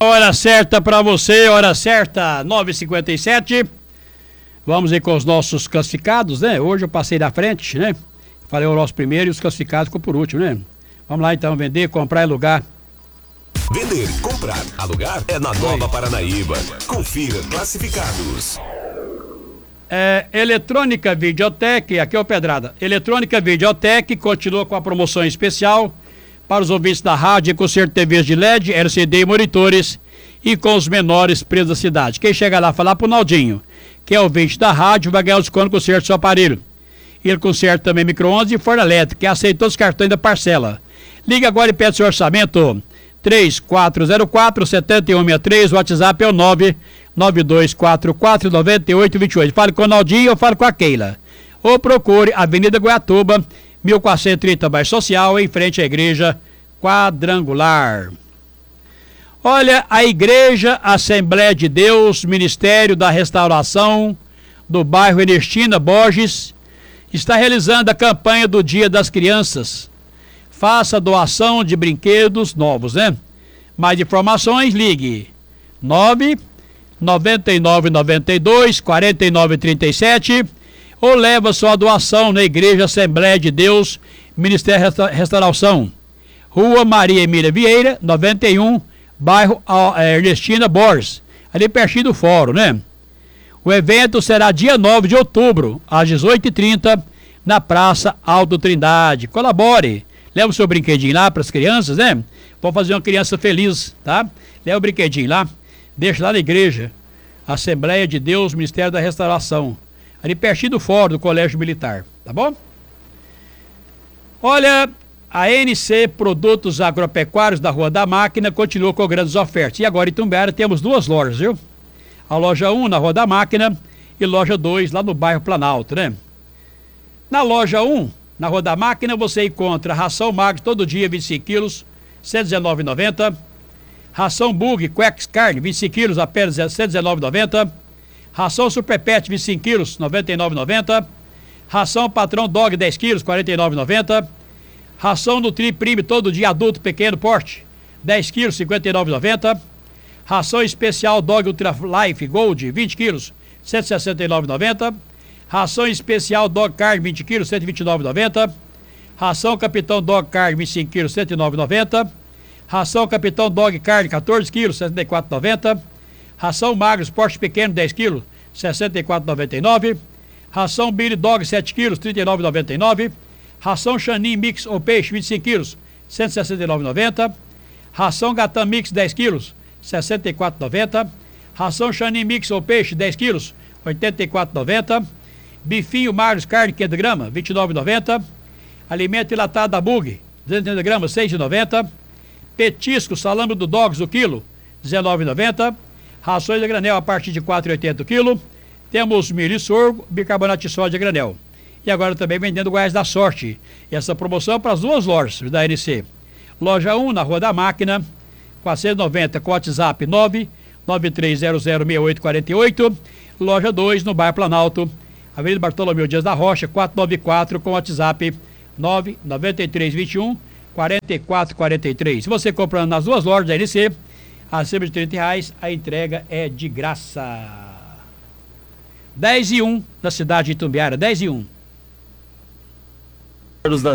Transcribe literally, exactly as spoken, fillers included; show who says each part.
Speaker 1: Hora certa para você, hora certa, nove e cinquenta e sete. Vamos aí com os nossos classificados, né? Hoje eu passei da frente, né? Falei o nosso primeiro e os classificados ficou por último, né? Vamos lá então, vender, comprar e alugar.
Speaker 2: Vender, comprar, alugar é na Nova Paranaíba. Confira classificados.
Speaker 1: É, Eletrônica Videotec, aqui é o Pedrada. Eletrônica Videotec continua com a promoção especial para os ouvintes da rádio, conserto de T Vs de L E D, L C D e monitores e com os menores preços da cidade. Quem chega lá falar pro Naldinho, que é ouvinte da rádio, vai ganhar o desconto com o conserto do seu aparelho. Ele conserta também micro-ondas e forno elétrico, que aceita todos os cartões da parcela. Liga agora e pede seu orçamento. três quatro zero quatro, sete um seis três, o WhatsApp é o nove nove dois quatro quatro, nove oito dois oito. Fale com o Naldinho ou fale com a Keila. Ou procure Avenida Goiatuba, mil quatrocentos e trinta, bairro Social, em frente à Igreja Quadrangular. Olha, a Igreja Assembleia de Deus, Ministério da Restauração, do bairro Ernestina Borges, está realizando a campanha do Dia das Crianças. Faça doação de brinquedos novos, né? Mais informações, ligue nove nove nove nove dois, quatro nove três sete ou leva sua doação na Igreja Assembleia de Deus, Ministério da Restauração, Rua Maria Emília Vieira, noventa e um, bairro Ernestina Borges, ali pertinho do fórum, né? O evento será dia nove de outubro, às dezoito e trinta, na Praça Alto Trindade. Colabore, leva o seu brinquedinho lá para as crianças, né? Vamos fazer uma criança feliz, tá? Leva o brinquedinho lá, deixa lá na igreja, Assembleia de Deus, Ministério da Restauração, ali pertinho do fórum do Colégio Militar, tá bom? Olha, a N C Produtos Agropecuários da Rua da Máquina continua com grandes ofertas. E agora em Itumbiara temos duas lojas, viu? A loja um na Rua da Máquina e loja dois lá no bairro Planalto, né? Na loja um, na Rua da Máquina, você encontra ração magro todo dia, vinte e cinco quilos, cento e dezenove reais e noventa centavos. Ração Bug, Quex Carne, vinte e cinco quilos, apenas cento e dezenove reais e noventa centavos. Ração Super Pet, vinte e cinco quilos, noventa e nove reais e noventa centavos. Ração Patrão Dog, dez quilos, quarenta e nove reais e noventa centavos. Ração Nutri Prime, todo dia adulto, pequeno porte, dez quilos, cinquenta e nove reais e noventa centavos. Ração Especial Dog Ultra Life Gold, vinte quilos, cento e sessenta e nove reais e noventa centavos. Ração Especial Dog Carne, vinte quilos, cento e vinte e nove reais e noventa centavos. Ração Capitão Dog Carne, vinte e cinco quilos, cento e nove reais e noventa centavos. Ração Capitão Dog Carne, quatorze quilos, sessenta e quatro reais e noventa centavos. Ração Magros Porte Pequeno, dez quilos, sessenta e quatro reais e noventa e nove centavos. Ração Billy Dog, sete quilos, trinta e nove reais e noventa e nove centavos. Ração Xanin Mix ou Peixe, vinte e cinco quilos, cento e sessenta e nove reais e noventa centavos. Ração Gatan Mix, dez quilos, sessenta e quatro reais e noventa centavos. Ração Xanin Mix ou Peixe, dez quilos, oitenta e quatro reais e noventa centavos. Bifinho Magros Carne, quinhentos gramas, vinte e nove reais e noventa centavos. Alimento enlatado da Bug, duzentos e oitenta gramas, seis reais e noventa centavos. Petisco Salame do Dogs, o quilo, dezenove reais e noventa centavos. Rações de granel a partir de quatro reais e oitenta centavos o quilo. Temos milho e sorgo, bicarbonato de sódio a granel. E agora também vendendo Goiás da Sorte. E essa promoção para as duas lojas da N C. Loja um, na Rua da Máquina, quatrocentos e noventa, com WhatsApp nove nove três zero zero seis oito quatro oito. Loja dois, no bairro Planalto, Avenida Bartolomeu Dias da Rocha, quatrocentos e noventa e quatro, com WhatsApp nove nove três dois um quatro quatro quatro três. Se você comprando nas duas lojas da N C, acima de trinta reais, a entrega é de graça. dez e um na cidade de Itumbiara, dez e um.